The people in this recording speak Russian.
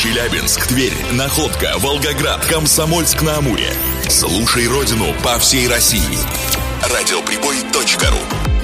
Челябинск, Тверь, Находка, Волгоград, Комсомольск-на-Амуре. Слушай родину по всей России. Радиоприбой.ру.